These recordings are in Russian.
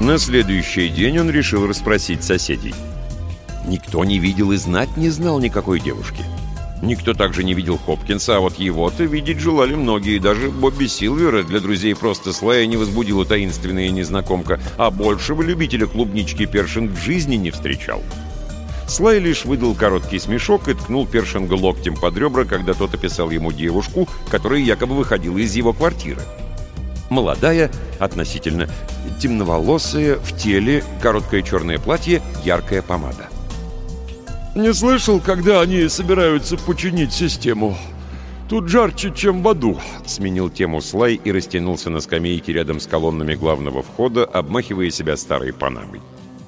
На следующий день он решил расспросить соседей. Никто не видел и знать не знал никакой девушки. Никто также не видел Хопкинса, а вот его-то видеть желали многие. Даже Бобби Силвера для друзей просто Слая не возбудила таинственная незнакомка, а большего любителя клубнички Першинг в жизни не встречал. Слай лишь выдал короткий смешок и ткнул Першинга локтем под ребра, когда тот описал ему девушку, которая якобы выходила из его квартиры. Молодая, относительно темноволосая, в теле, короткое черное платье, яркая помада. «Не слышал, когда они собираются починить систему. Тут жарче, чем в аду», — сменил тему Слай и растянулся на скамейке рядом с колоннами главного входа, обмахивая себя старой панамой.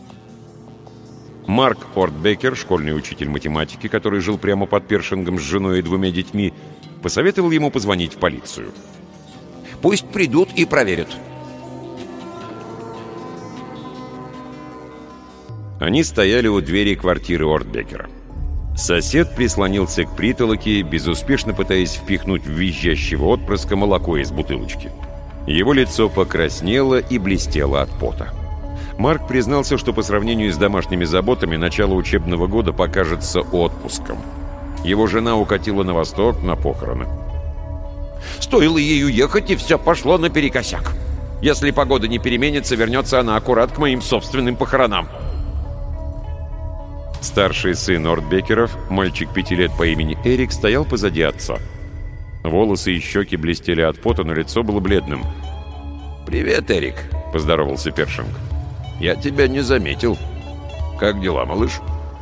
Марк Ортбекер, школьный учитель математики, который жил прямо под Першингом с женой и 2 детьми, посоветовал ему позвонить в полицию. «Пусть придут и проверят». Они стояли у двери квартиры Ортбекера. Сосед прислонился к притолоке, безуспешно пытаясь впихнуть в визжащего отпрыска молоко из бутылочки. Его лицо покраснело и блестело от пота. Марк признался, что по сравнению с домашними заботами начало учебного года покажется отпуском. Его жена укатила на восток на похороны. «Стоило ей уехать, и все пошло наперекосяк. Если погода не переменится, вернется она аккурат к моим собственным похоронам». Старший сын Ортбекеров, мальчик 5 лет по имени Эрик, стоял позади отца. Волосы и щеки блестели от пота, но лицо было бледным. «Привет, Эрик», — поздоровался Першинг. «Я тебя не заметил. Как дела, малыш?»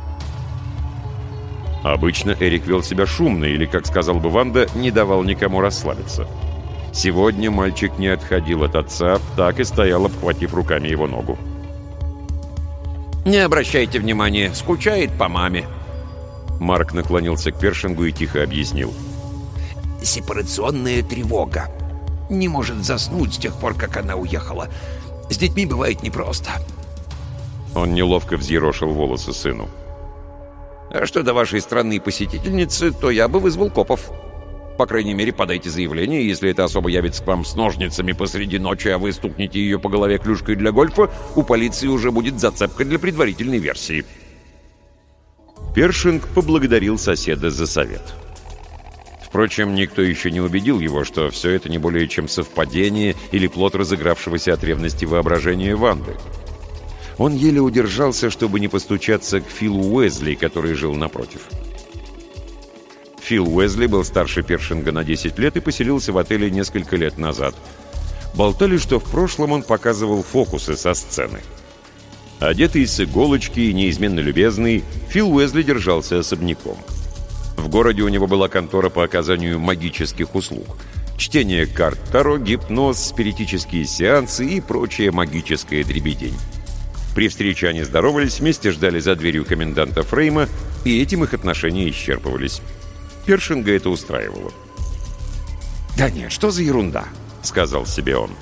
Обычно Эрик вел себя шумно или, как сказал бы Ванда, не давал никому расслабиться. Сегодня мальчик не отходил от отца, так и стоял, обхватив руками его ногу. «Не обращайте внимания, скучает по маме». Марк наклонился к Першингу и тихо объяснил. «Сепарационная тревога. Не может заснуть с тех пор, как она уехала. С детьми бывает непросто». Он неловко взъерошил волосы сыну. «А что до вашей странной посетительницы, то я бы вызвал копов. По крайней мере, подайте заявление, если это особо явится к вам с ножницами посреди ночи, а вы стукнете ее по голове клюшкой для гольфа, у полиции уже будет зацепка для предварительной версии». Першинг поблагодарил соседа за совет. Впрочем, никто еще не убедил его, что все это не более чем совпадение или плод разыгравшегося от ревности воображения Ванды. Он еле удержался, чтобы не постучаться к Филу Уэзли, который жил напротив. Фил Уэзли был старше Першинга на 10 лет и поселился в отеле несколько лет назад. Болтали, что в прошлом он показывал фокусы со сцены. Одетый с иголочки и неизменно любезный, Фил Уэзли держался особняком. В городе у него была контора по оказанию магических услуг. Чтение карт Таро, гипноз, спиритические сеансы и прочая магическая дребедень. При встрече они здоровались, вместе ждали за дверью коменданта Фрейма, и этим их отношения исчерпывались. Першинга это устраивало. «Да нет, что за ерунда?» — сказал себе он.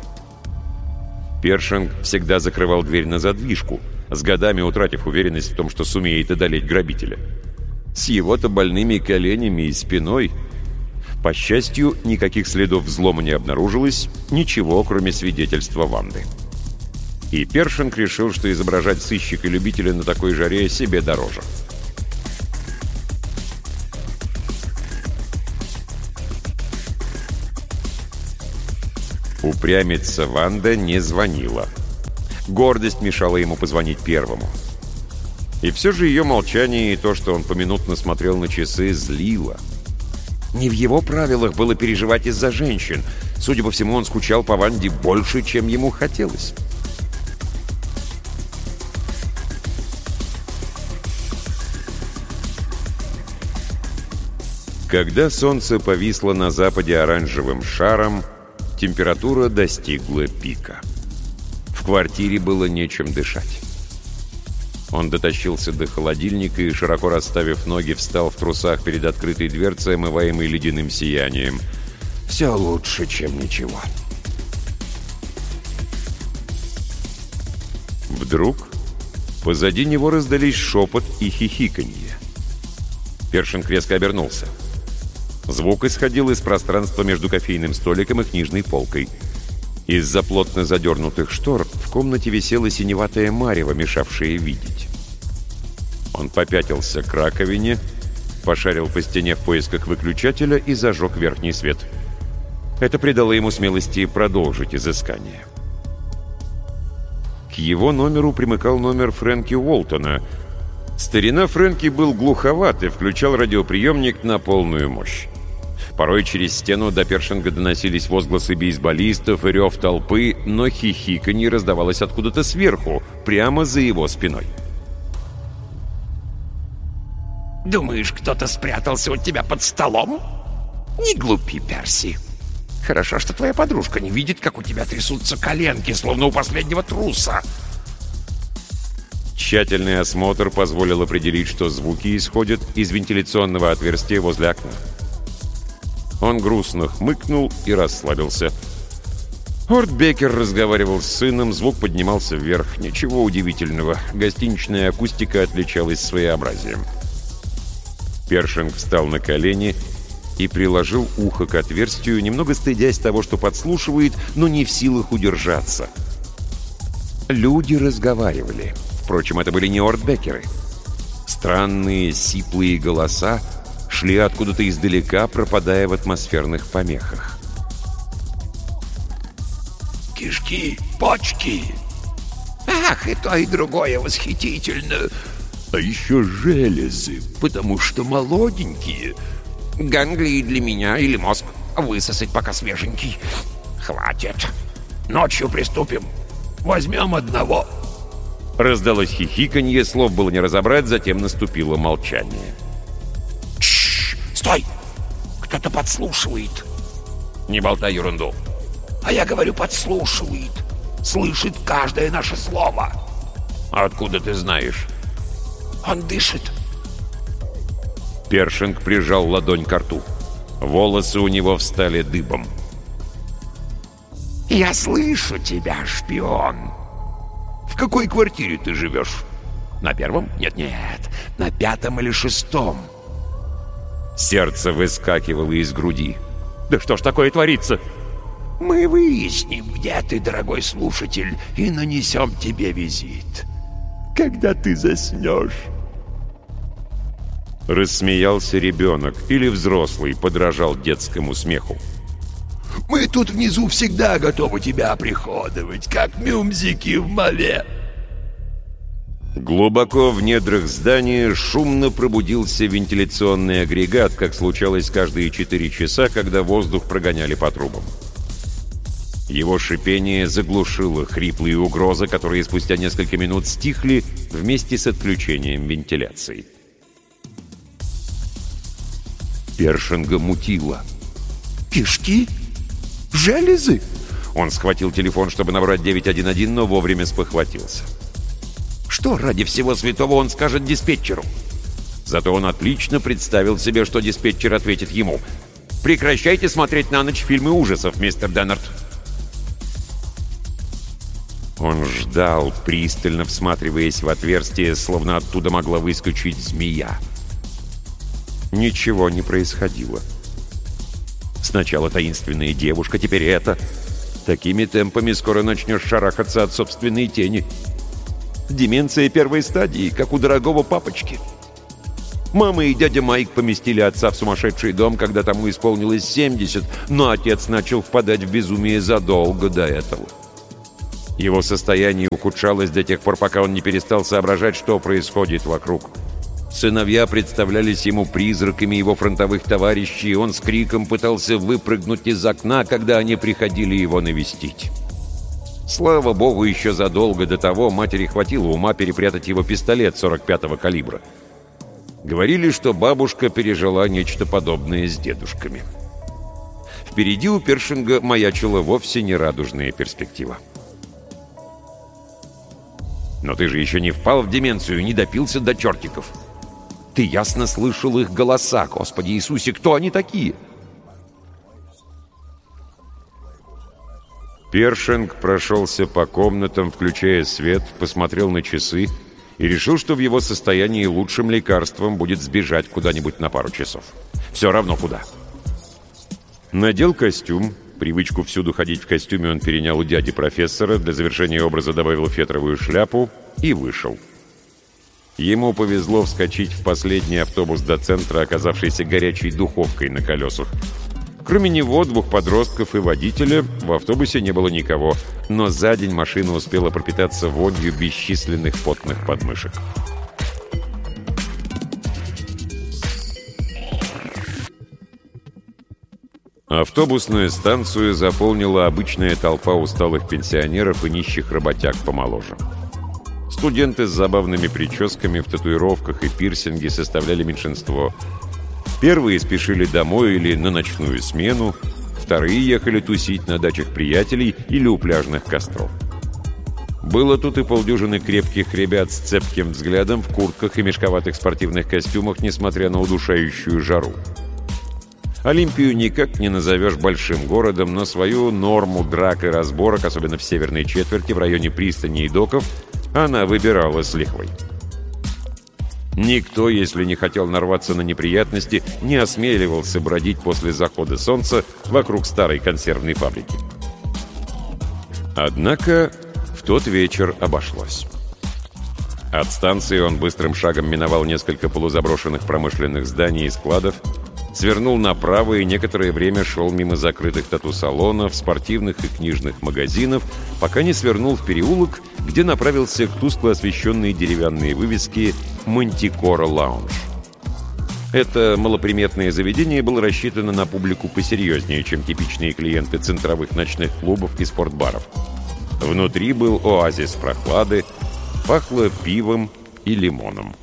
Першинг всегда закрывал дверь на задвижку, с годами утратив уверенность в том, что сумеет одолеть грабителя. С его-то больными коленями и спиной. По счастью, никаких следов взлома не обнаружилось, ничего, кроме свидетельства Ванды. И Першинг решил, что изображать сыщика-любителя на такой жаре себе дороже. Упрямица Ванда не звонила. Гордость мешала ему позвонить первому. И все же ее молчание и то, что он поминутно смотрел на часы, злило. Не в его правилах было переживать из-за женщин. Судя по всему, он скучал по Ванде больше, чем ему хотелось. Когда солнце повисло на западе оранжевым шаром, температура достигла пика. В квартире было нечем дышать. Он дотащился до холодильника и, широко расставив ноги, встал в трусах перед открытой дверцей, омываемой ледяным сиянием. Все лучше, чем ничего. Вдруг позади него раздались шепот и хихиканье. Першинг резко обернулся. Звук исходил из пространства между кофейным столиком и книжной полкой. Из-за плотно задернутых штор в комнате висела синеватая марево, мешавшая видеть. Он попятился к раковине, пошарил по стене в поисках выключателя и зажег верхний свет. Это придало ему смелости продолжить изыскание. К его номеру примыкал номер Фрэнки Уолтона. Старина Фрэнки был глуховат и включал радиоприемник на полную мощь. Порой через стену до Першинга доносились возгласы бейсболистов и рев толпы, но хихиканье раздавалось откуда-то сверху, прямо за его спиной. «Думаешь, кто-то спрятался у тебя под столом? Не глупи, Перси. Хорошо, что твоя подружка не видит, как у тебя трясутся коленки, словно у последнего труса». Тщательный осмотр позволил определить, что звуки исходят из вентиляционного отверстия возле окна. Он грустно хмыкнул и расслабился. Орт Беккер разговаривал с сыном, звук поднимался вверх. Ничего удивительного, гостиничная акустика отличалась своеобразием. Першинг встал на колени и приложил ухо к отверстию, немного стыдясь того, что подслушивает, но не в силах удержаться. Люди разговаривали. Впрочем, это были не Орт-Беккеры. Странные сиплые голоса шли откуда-то издалека, пропадая в атмосферных помехах. «Кишки, почки! Ах, и то, и другое восхитительно! А еще железы, потому что молоденькие. Ганглии для меня или мозг. Высосать пока свеженький. Хватит. Ночью приступим. Возьмем одного». Раздалось хихиканье, слов было не разобрать, затем наступило молчание. «Тш! Стой! Кто-то подслушивает!» «Не болтай ерунду!» «А я говорю, подслушивает! Слышит каждое наше слово!» «Откуда ты знаешь?» «Он дышит!» Першинг прижал ладонь к рту. Волосы у него встали дыбом. «Я слышу тебя, шпион!» «В какой квартире ты живешь? На первом? Нет, на 5-м или 6-м». Сердце выскакивало из груди. «Да что ж такое творится?» «Мы выясним, где ты, дорогой слушатель, и нанесем тебе визит, когда ты заснешь». Рассмеялся ребенок или взрослый, подражал детскому смеху. «Мы тут внизу всегда готовы тебя оприходовать, как мюмзики в мове». Глубоко в недрах здания шумно пробудился вентиляционный агрегат, как случалось каждые 4 часа, когда воздух прогоняли по трубам. Его шипение заглушило хриплые угрозы, которые спустя несколько минут стихли вместе с отключением вентиляции. Першинга мутило. «Кишки? Железы?» Он схватил телефон, чтобы набрать 911, но вовремя спохватился. Что ради всего святого он скажет диспетчеру? Зато он отлично представил себе, что диспетчер ответит ему: «Прекращайте смотреть на ночь фильмы ужасов, мистер Деннард». Он ждал, пристально всматриваясь в отверстие, словно оттуда могла выскочить змея. Ничего не происходило. Сначала таинственная девушка, теперь это. Такими темпами скоро начнешь шарахаться от собственной тени. Деменция первой стадии, как у дорогого папочки. Мама и дядя Майк поместили отца в сумасшедший дом, когда тому исполнилось 70, но отец начал впадать в безумие задолго до этого. Его состояние ухудшалось до тех пор, пока он не перестал соображать, что происходит вокруг. Сыновья представлялись ему призраками его фронтовых товарищей, и он с криком пытался выпрыгнуть из окна, когда они приходили его навестить. Слава богу, еще задолго до того матери хватило ума перепрятать его пистолет 45-го калибра. Говорили, что бабушка пережила нечто подобное с дедушками. Впереди у Першинга маячила вовсе не радужная перспектива. «Но ты же еще не впал в деменцию, не допился до чертиков. Ты ясно слышал их голоса. Господи Иисусе, кто они такие?» Першинг прошелся по комнатам, включая свет, посмотрел на часы и решил, что в его состоянии лучшим лекарством будет сбежать куда-нибудь на пару часов. Все равно куда. Надел костюм, Привычку всюду ходить в костюме он перенял у дяди профессора, для завершения образа добавил фетровую шляпу и вышел. Ему повезло вскочить в последний автобус до центра, оказавшийся горячей духовкой на колесах. Кроме него, 2 подростков и водителя, в автобусе не было никого, но за день машина успела пропитаться вонью бесчисленных потных подмышек. Автобусную станцию заполнила обычная толпа усталых пенсионеров и нищих работяг помоложе. Студенты с забавными прическами в татуировках и пирсинге составляли меньшинство. Первые спешили домой или на ночную смену, вторые ехали тусить на дачах приятелей или у пляжных костров. Было тут и полдюжины крепких ребят с цепким взглядом в куртках и мешковатых спортивных костюмах, несмотря на удушающую жару. Олимпию никак не назовешь большим городом, но свою норму драк и разборок, особенно в северной четверти, в районе пристани и доков, она выбирала с лихвой. Никто, если не хотел нарваться на неприятности, не осмеливался бродить после захода солнца вокруг старой консервной фабрики. Однако в тот вечер обошлось. От станции он быстрым шагом миновал несколько полузаброшенных промышленных зданий и складов, свернул направо и некоторое время шел мимо закрытых тату-салонов, спортивных и книжных магазинов, пока не свернул в переулок, где направился к тускло освещенной деревянной вывеске «Мантикора Лаунж». Это малоприметное заведение было рассчитано на публику посерьезнее, чем типичные клиенты центровых ночных клубов и спортбаров. Внутри был оазис прохлады, пахло пивом и лимоном.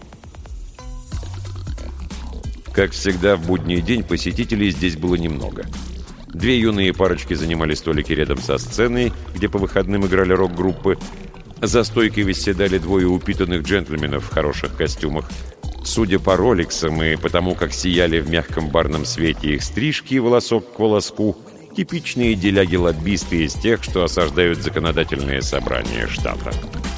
Как всегда, в будний день посетителей здесь было немного. 2 юные парочки занимали столики рядом со сценой, где по выходным играли рок-группы. За стойкой восседали 2 упитанных джентльменов в хороших костюмах. Судя по роликсам и потому, как сияли в мягком барном свете их стрижки волосок к волоску, типичные деляги-лоббисты из тех, что осаждают законодательное собрание штата.